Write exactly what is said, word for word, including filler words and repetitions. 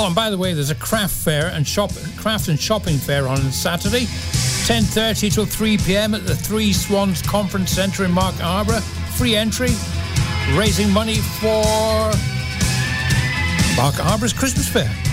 Oh, and by the way, there's a craft fair and shop, craft and shopping fair on Saturday, ten thirty till three p.m. at the Three Swans Conference Centre in Mark Harbour. Free entry, raising money for Mark Harbour's Christmas Fair.